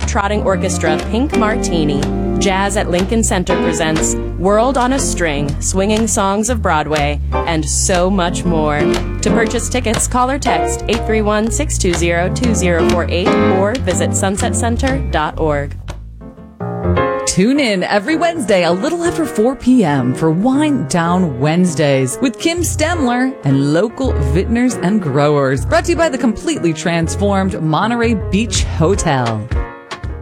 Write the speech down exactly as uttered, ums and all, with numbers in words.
globe-trotting orchestra Pink Martini, Jazz at Lincoln Center presents World on a String, Swinging Songs of Broadway, and so much more. To purchase tickets, call or text eight three one, six two zero, two zero four eight or visit sunset center dot org. Tune in every Wednesday a little after four p.m. for Wind Down Wednesdays with Kim Stemler and local vintners and growers. Brought to you by the completely transformed Monterey Beach Hotel.